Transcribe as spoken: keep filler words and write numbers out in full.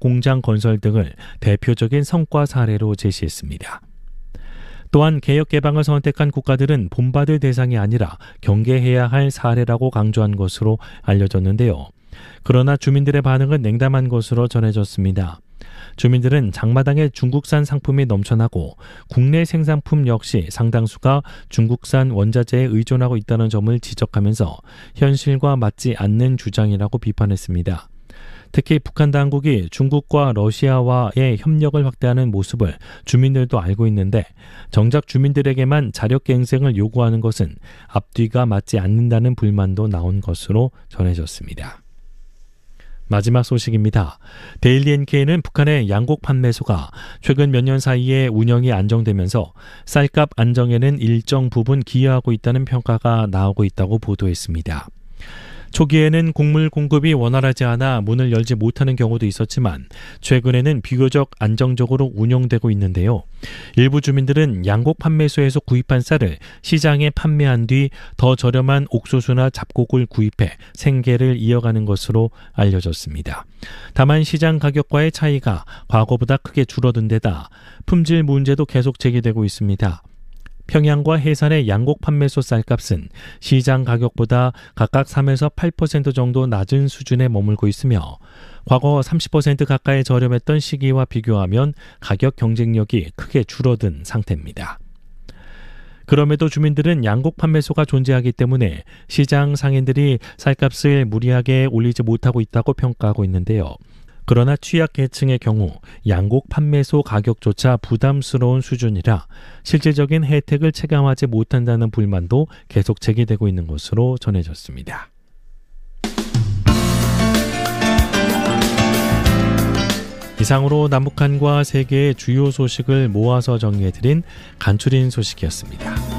공장 건설 등을 대표적인 성과 사례로 제시했습니다. 또한 개혁 개방을 선택한 국가들은 본받을 대상이 아니라 경계해야 할 사례라고 강조한 것으로 알려졌는데요. 그러나 주민들의 반응은 냉담한 것으로 전해졌습니다. 주민들은 장마당에 중국산 상품이 넘쳐나고 국내 생산품 역시 상당수가 중국산 원자재에 의존하고 있다는 점을 지적하면서 현실과 맞지 않는 주장이라고 비판했습니다. 특히 북한 당국이 중국과 러시아와의 협력을 확대하는 모습을 주민들도 알고 있는데 정작 주민들에게만 자력갱생을 요구하는 것은 앞뒤가 맞지 않는다는 불만도 나온 것으로 전해졌습니다. 마지막 소식입니다. 데일리 엔케이는 북한의 양곡 판매소가 최근 몇 년 사이에 운영이 안정되면서 쌀값 안정에는 일정 부분 기여하고 있다는 평가가 나오고 있다고 보도했습니다. 초기에는 곡물 공급이 원활하지 않아 문을 열지 못하는 경우도 있었지만 최근에는 비교적 안정적으로 운영되고 있는데요. 일부 주민들은 양곡 판매소에서 구입한 쌀을 시장에 판매한 뒤 더 저렴한 옥수수나 잡곡을 구입해 생계를 이어가는 것으로 알려졌습니다. 다만 시장 가격과의 차이가 과거보다 크게 줄어든 데다 품질 문제도 계속 제기되고 있습니다. 평양과 해산의 양곡 판매소 쌀값은 시장 가격보다 각각 삼에서 팔 퍼센트 정도 낮은 수준에 머물고 있으며 과거 삼십 퍼센트 가까이 저렴했던 시기와 비교하면 가격 경쟁력이 크게 줄어든 상태입니다. 그럼에도 주민들은 양곡 판매소가 존재하기 때문에 시장 상인들이 쌀값을 무리하게 올리지 못하고 있다고 평가하고 있는데요. 그러나 취약계층의 경우 양곡 판매소 가격조차 부담스러운 수준이라 실질적인 혜택을 체감하지 못한다는 불만도 계속 제기되고 있는 것으로 전해졌습니다. 이상으로 남북한과 세계의 주요 소식을 모아서 정리해드린 간추린 소식이었습니다.